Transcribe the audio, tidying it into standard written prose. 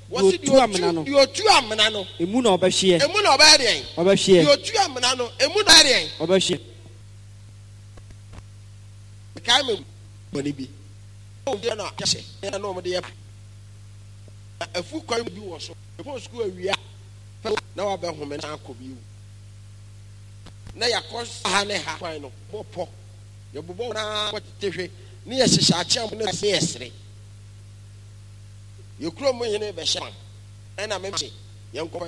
Was it your two amnano? Emuna obeshie. Emuna obedience. Obeshie. Your two amnano. Emuna obedience. Obeshie. Kaime bonibi. Oh, dear, no, yes, I know, my dear. A full crime be was before school. We are now about home and uncle you. Now, your course, Hannah, final, poor. Your bubona, what TV near Sacham, yesterday. You clone me in a and I'm empty. Young